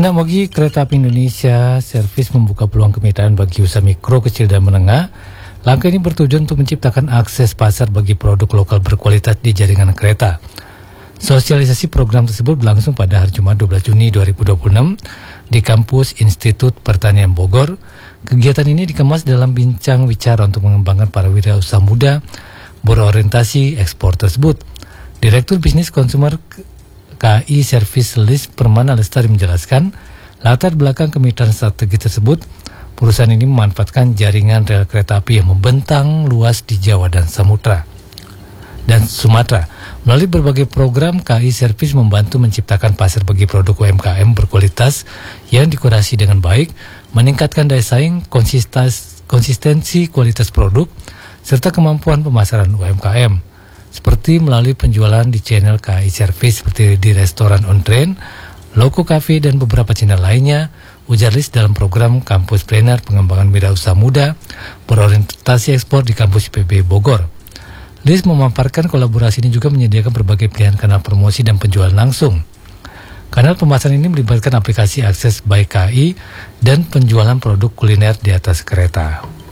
Anak Mogi Kereta Api Indonesia Servis membuka peluang kemitraan bagi usaha mikro, kecil, dan menengah. Langkah ini bertujuan untuk menciptakan akses pasar bagi produk lokal berkualitas di jaringan kereta. Sosialisasi program tersebut berlangsung pada hari Jumat 12 Juni 2026 di kampus Institut Pertanian Bogor. Kegiatan ini dikemas dalam bincang wicara untuk mengembangkan para wirausaha muda berorientasi ekspor tersebut. Direktur Bisnis Konsumer KAI Service List Permana Lestari menjelaskan, latar belakang kemitraan strategi tersebut, perusahaan ini memanfaatkan jaringan rel kereta api yang membentang luas di Jawa dan Sumatera. Melalui berbagai program, KAI Service membantu menciptakan pasar bagi produk UMKM berkualitas yang dikurasi dengan baik, meningkatkan daya saing, konsistensi kualitas produk, serta kemampuan pemasaran UMKM. Seperti melalui penjualan di channel KAI Service seperti di restoran on train, Loko Cafe, dan beberapa channel lainnya, ujar Lis dalam program Kampus Planner Pengembangan Wirausaha Muda berorientasi ekspor di kampus IPB Bogor. Lis memaparkan kolaborasi ini juga menyediakan berbagai pilihan kanal promosi dan penjualan langsung. Kanal pemasaran ini melibatkan aplikasi akses by KAI dan penjualan produk kuliner di atas kereta.